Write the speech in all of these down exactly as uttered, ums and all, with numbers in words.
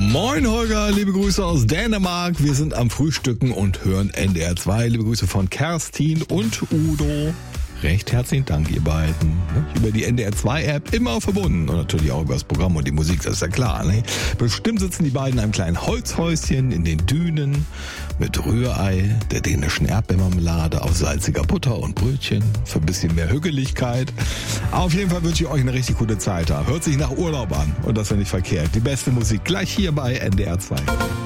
Moin Holger, liebe Grüße aus Dänemark. Wir sind am Frühstücken und hören N D R zwei. Liebe Grüße von Kerstin und Udo. Recht herzlichen Dank, ihr beiden. Über die N D R zwei App immer verbunden. Und natürlich auch über das Programm und die Musik, das ist ja klar. Ne? Bestimmt sitzen die beiden in einem kleinen Holzhäuschen in den Dünen mit Rührei, der dänischen Erdbeermarmelade auf salziger Butter und Brötchen für ein bisschen mehr Hügeligkeit. Auf jeden Fall wünsche ich euch eine richtig gute Zeit da. Hört sich nach Urlaub an und das ist ja nicht verkehrt. Die beste Musik gleich hier bei N D R zwei.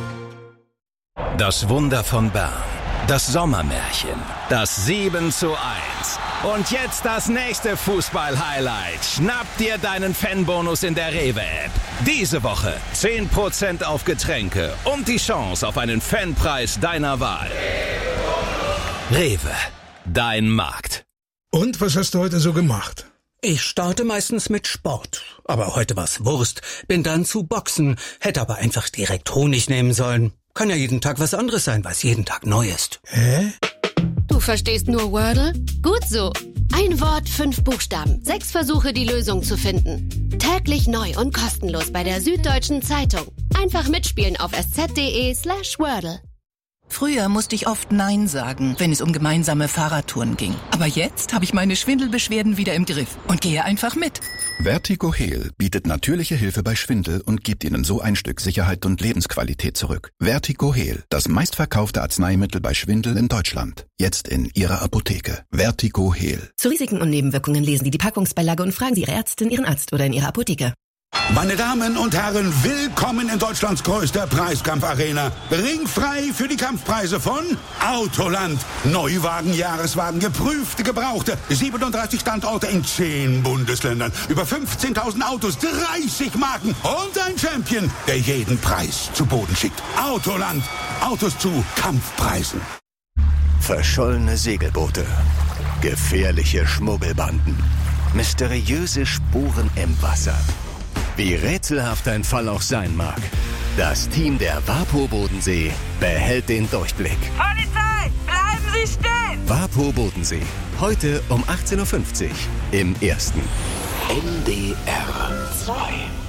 Das Wunder von Bern. Das Sommermärchen. Das sieben zu eins. Und jetzt das nächste Fußball-Highlight. Schnapp dir deinen Fanbonus in der Rewe-App. Diese Woche zehn Prozent auf Getränke und die Chance auf einen Fanpreis deiner Wahl. Rewe, dein Markt. Und was hast du heute so gemacht? Ich starte meistens mit Sport. Aber heute war's Wurst. Bin dann zu Boxen. Hätte aber einfach direkt Honig nehmen sollen. Kann ja jeden Tag was anderes sein, weil es jeden Tag neu ist. Hä? Du verstehst nur Wordle? Gut so. Ein Wort, fünf Buchstaben, sechs Versuche, die Lösung zu finden. Täglich neu und kostenlos bei der Süddeutschen Zeitung. Einfach mitspielen auf sz.de slash Wordle. Früher musste ich oft Nein sagen, wenn es um gemeinsame Fahrradtouren ging. Aber jetzt habe ich meine Schwindelbeschwerden wieder im Griff und gehe einfach mit. Vertigo-Heal bietet natürliche Hilfe bei Schwindel und gibt Ihnen so ein Stück Sicherheit und Lebensqualität zurück. Vertigo-Heal, das meistverkaufte Arzneimittel bei Schwindel in Deutschland. Jetzt in Ihrer Apotheke. Vertigo-Heal. Zu Risiken und Nebenwirkungen lesen Sie die Packungsbeilage und fragen Sie Ihre Ärztin, Ihren Arzt oder in Ihrer Apotheke. Meine Damen und Herren, willkommen in Deutschlands größter Preiskampfarena. Ringfrei für die Kampfpreise von Autoland. Neuwagen, Jahreswagen, geprüfte, gebrauchte. siebenunddreißig Standorte in zehn Bundesländern. Über fünfzehntausend Autos, dreißig Marken und ein Champion, der jeden Preis zu Boden schickt. Autoland. Autos zu Kampfpreisen. Verschollene Segelboote. Gefährliche Schmuggelbanden. Mysteriöse Spuren im Wasser. Wie rätselhaft ein Fall auch sein mag. Das Team der WaPo Bodensee behält den Durchblick. Polizei, bleiben Sie stehen! WaPo Bodensee, heute um achtzehn Uhr fünfzig im Ersten. N D R zwei.